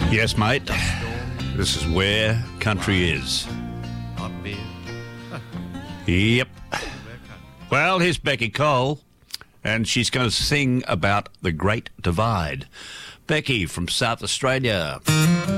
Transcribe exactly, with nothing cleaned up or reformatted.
Yes, mate. This is where country is. Hot beer. Yep. Well, here's Becky Cole, and she's going to sing about the Great Divide. Becky from South Australia.